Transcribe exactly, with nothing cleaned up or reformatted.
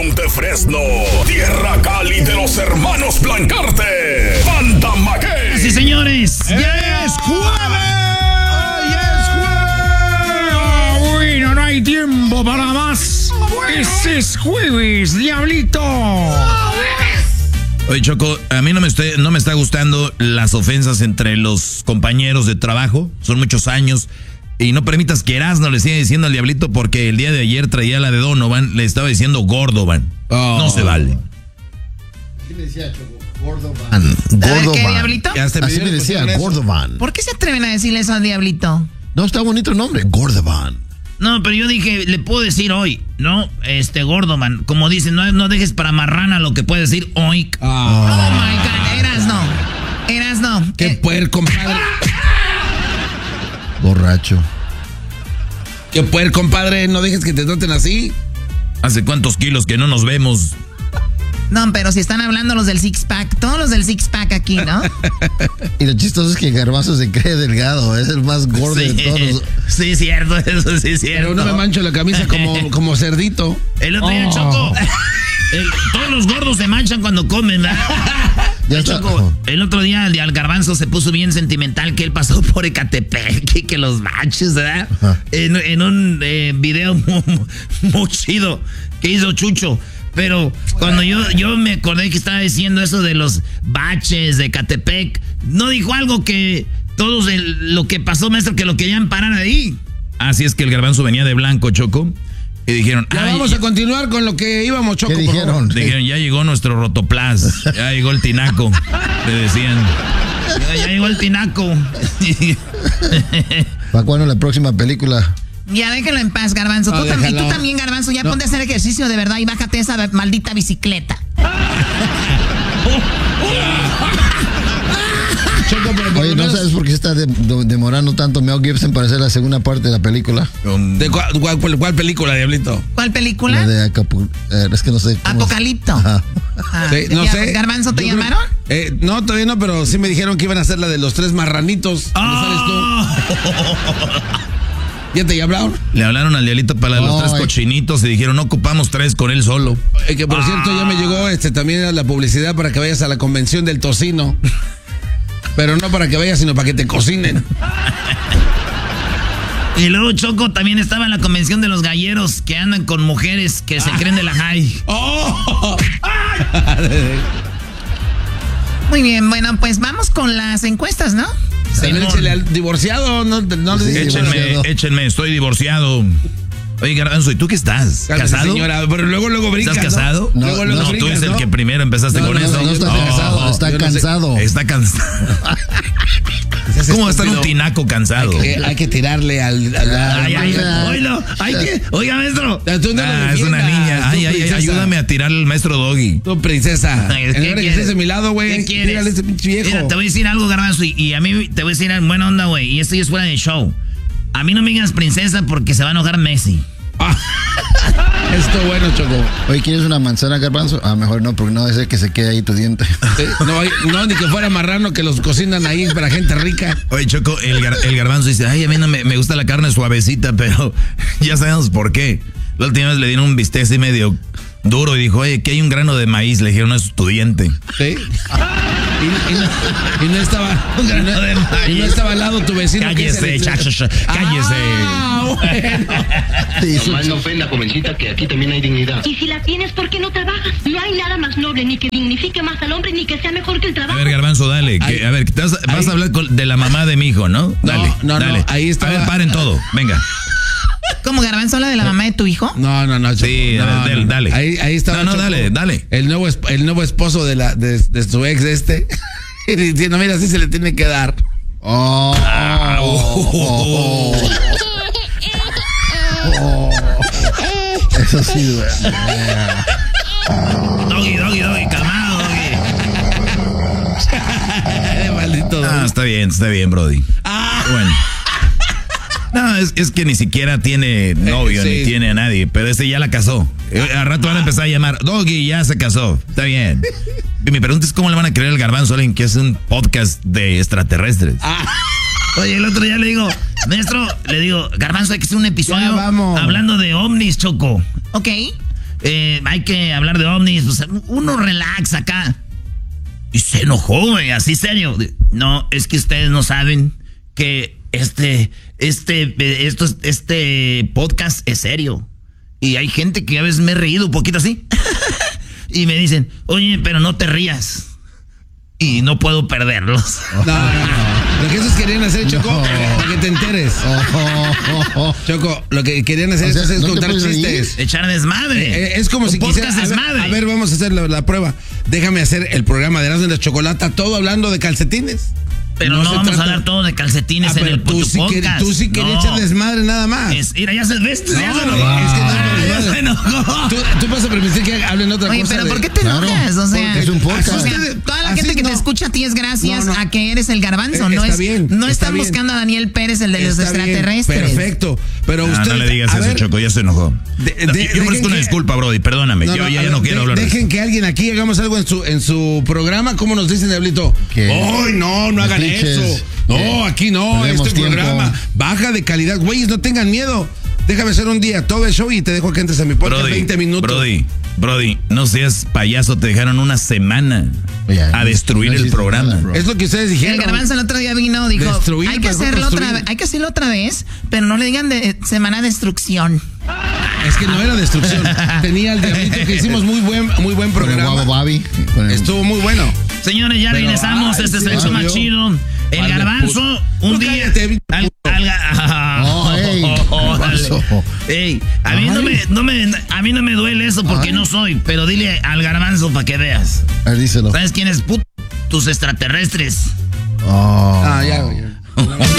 Monte Fresno, Tierra Cali de los hermanos Blancarte, Pantamaqué. Sí, señores, ¡Eh! ¡Ya es jueves! ¡Ya es jueves! Bueno, no hay tiempo para más. Este es jueves, diablito. Oye, Choco, a mí no me, estoy, no me está gustando las ofensas entre los compañeros de trabajo. Son muchos años. Y no permitas que Erasmo le siga diciendo al diablito porque el día de ayer traía la de Donovan, le estaba diciendo Gordovan. Oh. No se vale. ¿Qué me decía, Choco? Gordovan. Gordovan. ¿Qué, diablito? Así me decía, Gordovan. ¿Por qué se atreven a decirle eso al diablito? No, está bonito el nombre, Gordovan. No, pero yo dije, le puedo decir hoy, ¿no? Este, Gordovan. Como dicen, no, no dejes para marrana lo que puedes decir hoy. Oh, oh my God, Erasmo. Erasmo. Qué eh. puerco, compadre. Borracho. Qué puer, compadre, no dejes que te traten así. ¿Hace cuántos kilos que no nos vemos? No, pero si están hablando los del six pack, todos los del six pack aquí, ¿no? Y lo chistoso es que Garbanzo se cree delgado, es el más gordo sí, de todos. Sí, cierto, eso sí es cierto. Pero no me mancho la camisa como, como cerdito. El otro día, oh. Choco, el, todos los gordos se manchan cuando comen, ¿verdad? Ya Choco, el otro día el, el Garbanzo se puso bien sentimental que él pasó por Ecatepec y que los baches, ¿verdad? En, en un eh, video muy, muy chido que hizo Chucho. Pero cuando yo, yo me acordé que estaba diciendo eso de los baches de Ecatepec, no dijo algo que todos el, lo que pasó, maestro, que lo querían parar ahí. Así es que el Garbanzo venía de blanco, Choco. Y dijeron, ya vamos a continuar con lo que íbamos, Choco. ¿Qué dijeron? Dijeron, ya llegó nuestro rotoplas, ya llegó el tinaco. Le decían, ya, ya llegó el tinaco. ¿Para cuándo la próxima película? Ya déjalo en paz, Garbanzo. No, tú, tam- y tú también, Garbanzo, ya no. Ponte a hacer ejercicio de verdad y bájate esa maldita bicicleta. Choco, pero por Oye, ¿no menos... sabes por qué se está de, de, demorando tanto Mel Gibson para hacer la segunda parte de la película? ¿De cuál, cuál, cuál película, diablito? ¿Cuál película? La de Acapulco. Eh, es que no sé. Cómo Apocalipto. Ajá. Ah, Sí, no ya, sé. ¿Garbanzo te Yo llamaron? Creo, eh, no, todavía no, pero sí me dijeron que iban a hacer la de los tres marranitos. Oh. ¿Dónde sales tú? ¿Ya te hablaron? Le hablaron al diablito para los Ay. tres cochinitos y dijeron, no ocupamos tres con él solo. Eh, que por ah. cierto ya me llegó este también la publicidad para que vayas a la convención del tocino. Pero no para que vayas, sino para que te cocinen. Y luego Choco también estaba en la convención de los galleros que andan con mujeres que se ah. creen de la high. ¡Oh! Muy bien, bueno, pues vamos con las encuestas, ¿no? También échale al divorciado, no, no le digas Échenme, divorciado. échenme, estoy divorciado. Oye, Garbanzo, ¿y tú qué estás? Cálmese, ¿Casado? Señora, pero luego, luego brincas, ¿Estás casado? ¿no? No, luego, no, luego No, brincas, tú eres ¿no? el que primero empezaste No, con no, eso. no está Oh, cansado, está yo no sé. cansado. Está cansado. ¿Cómo va a estar un tinaco cansado? Hay que, hay que tirarle al... al, al Ay, ay, oílo, hay que, oiga, maestro. Tú no Ah, lo es una defiendas, niña. Ay, tú, ay, ay, princesa. ayúdame a tirar al maestro Doggy. Tú, princesa. Ay, En ¿qué lugar de que quieres? estés a mi lado, güey. ¿Qué quieres? Tírale a ese pinche viejo. Mira, te voy a decir algo, Garbanzo, y, y a mí te voy a decir en buena onda, güey, y esto ya es fuera de show. A mí no me digas princesa porque se va a enojar Messi. Ah. Esto bueno, Choco. Oye, ¿quieres una manzana, Garbanzo? Ah, mejor no, porque no va a ser que se quede ahí tu diente. Sí, no, no, ni que fuera marrano que los cocinan ahí para gente rica. Oye, Choco, el, gar, el Garbanzo dice, ay, a mí no me, me gusta la carne suavecita, pero ya sabemos por qué. La última vez le dieron un bistec así medio duro y dijo, oye, que hay un grano de maíz. Le dijeron, no es tu diente. Sí. Y, y, no, y no estaba Un grano no, de maíz. y no estaba al lado tu vecino. Cállese, chacho, cállese. Ah, bueno. Sí, Nomás no ofenda, jovencita, que aquí también hay dignidad. Y si la tienes, ¿por qué no trabajas? No hay nada más noble, ni que dignifique más al hombre, ni que sea mejor que el A trabajo. ver, Garbanzo, dale. Que, a ver, te vas, vas a hablar con, de la mamá de mi hijo, ¿no? Dale, no, no, dale. ahí está. A ver, paren todo, venga. ¿Cómo, Garbanzo, habla de la mamá de tu hijo? No, no, no. Choco, Sí, no, a ver, no, no. dale. Ahí, ahí está. No, no, dale, dale. El nuevo, el nuevo esposo de, la, de, de su ex este. Y diciendo, mira, así se le tiene que dar. Oh, Ah, oh, oh, oh. oh. Eso sí, duele. Doggy, doggy, doggy, calmado, doggy. Maldito. Ah, está bien, está bien, Brody. Ah. Bueno. No, es, es que ni siquiera tiene novio, Eh, sí. ni tiene a nadie, pero este ya la casó. Eh, Al rato van a empezar a llamar, Doggy ya se casó, está bien. Y mi pregunta es cómo le van a creer al Garbanzo a alguien que es un podcast de extraterrestres. Ah. Oye, el otro día le digo, maestro, le digo, Garbanzo, hay que hacer un episodio Ya, vamos. hablando de ovnis, Choco. Ok. eh, hay que hablar de ovnis. O sea, uno relax acá. Y se enojó, güey, así serio. No, es que ustedes no saben que este, este, esto, este podcast es serio. Y hay gente que a veces me he reído un poquito así. Y me dicen, oye, pero no te rías. Y no puedo perderlos. No, no, no. Lo que esos querían hacer, Choco, no. para que te enteres. Choco, lo que querían hacer o sea, es no contar chistes. Echar desmadre. Eh, es como Un si quisieras. A ver, a ver, vamos a hacer la, la prueba. Déjame hacer el programa de Erasmo y la Chocolata, todo hablando de calcetines. Pero no, no vamos trata... a hablar todo de calcetines ah, en el tú sí podcast. Tú sí querías no. echar desmadre nada más. Es, mira, ya se ves. No, ya se enojó. No, es que no, ya se enojó. ¿Tú, tú vas a permitir que hablen otra Oye, cosa. Oye, pero de... ¿por qué te enojas? O sea, es un podcast. O sea, toda la gente que no. te escucha a ti es gracias no, no. a que eres el garbanzo. Eh, no está es, bien, no está están bien. buscando a Daniel Pérez, el de los está extraterrestres. Bien, perfecto. Pero no, usted. No le digas eso, ver, Choco, ya se enojó. De, de, yo ofrezco una disculpa, Brody, perdóname. Yo ya no quiero hablar de eso. Dejen que alguien aquí hagamos algo en su en su programa. ¿Cómo nos dicen, Diablito? ¡Ay, no, no hagan eso! No, aquí no, este tiempo. programa baja de calidad. Güeyes, no tengan miedo. Déjame hacer un día todo el show y te dejo que entres a mi podcast Brody, veinte minutos. Brody, Brody, no seas payaso, te dejaron una semana yeah, a destruir no el programa. Nada, es lo que ustedes dijeron. El Garbanzo el otro día vino, dijo, Destruir, hay que hacerlo otra vez, hay que hacerlo otra vez, pero no le digan de semana de destrucción. Es que no era destrucción. Tenía el Diablito que hicimos muy buen, muy buen programa. Con el Bobby, con el... Estuvo muy bueno. Señores, ya pero, regresamos. Ay, este es el show más chido. El vale, Garbanzo, un no, día. Cállate, al, al, al, oh, hey, oh, ey, a mí no me, no me, a mí no me duele eso porque ay. no soy. Pero dile al Garbanzo para que veas. A ver, díselo. ¿Sabes quién es puto? Tus extraterrestres. Oh. Ah, ya, ya.